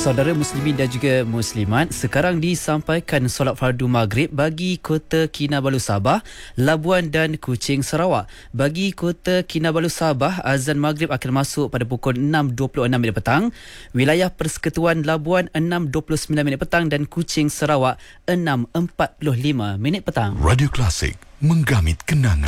Saudara muslimin dan juga muslimat, sekarang disampaikan solat fardu maghrib bagi Kota Kinabalu Sabah, Labuan dan Kuching Sarawak. Bagi Kota Kinabalu Sabah, azan maghrib akan masuk pada pukul 6.26 petang. Wilayah Persekutuan Labuan 6.29 petang dan Kuching Sarawak 6.45 petang. Radio Klasik, menggamit kenangan.